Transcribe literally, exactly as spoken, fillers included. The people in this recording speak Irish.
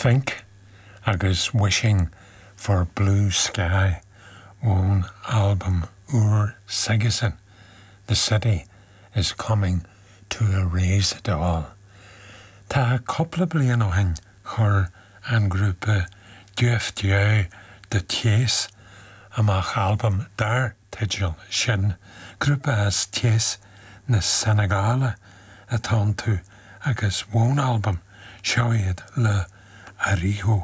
Think agus Wishing for Blue Sky one album Ur Sigerson. The city is coming to erase it all. Tá coppla bliain ó hain chur an grúpa Dúf Diau de Ties amach album dar tidial sin grúpa as Ties na Senegala atá tú agus one album seo iad le Ariho.